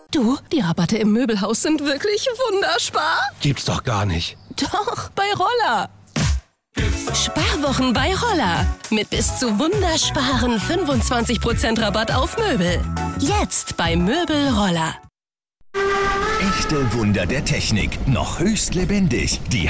Du, die Rabatte im Möbelhaus sind wirklich wunderspar. Gibt's doch gar nicht. Doch, bei Roller. Sparwochen bei Roller. Mit bis zu wundersparen 25% Rabatt auf Möbel. Jetzt bei Möbel Roller. Echte Wunder der Technik. Noch höchst lebendig. Die